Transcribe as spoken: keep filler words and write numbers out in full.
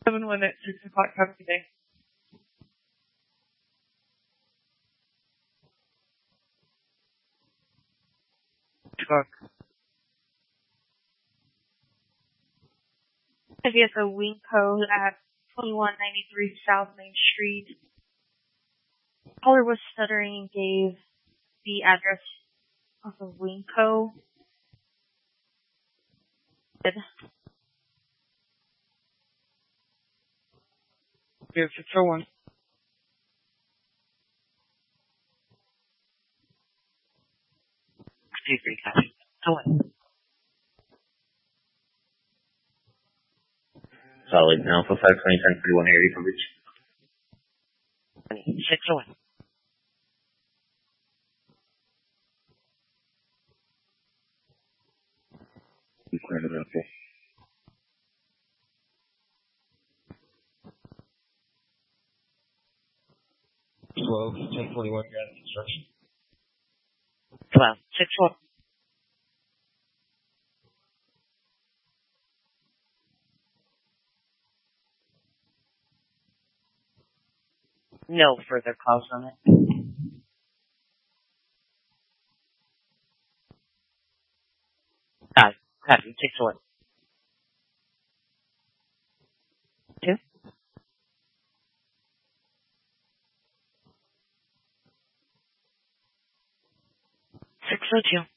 Seven one at six o'clock. Have a good day. Truck. Vehicle Winco at twenty-one ninety-three South Main Street. Caller was stuttering and gave the address of the Winco. Here, six oh one. Three three copy. Oh, wait. Solid. Alpha five twenty ten thirty-one area coverage. six oh one. Okay. twelve, ten forty-one, got construction. twelve, six one. No further calls on it. Five, copy, six one. Two. Six oh two.